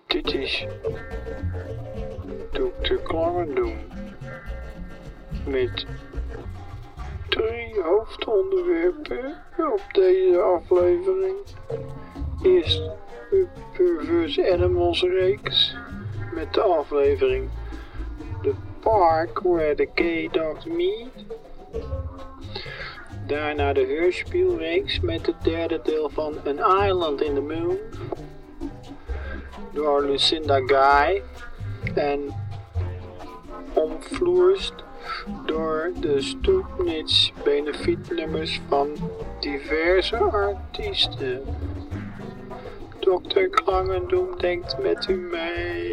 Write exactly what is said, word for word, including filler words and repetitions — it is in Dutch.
Dit is dokter Klangendoem met drie hoofdonderwerpen op deze aflevering. Eerst de Perverse Animals reeks met de aflevering The Park Where the Gay Dogs Meet. Daarna de Hörspielreeks met het derde deel van An Island in the Moon door Lucinda Guy en omvloerst door de Stoepnits benefietnummers van diverse artiesten. dokter Klangendoem denkt met u mee.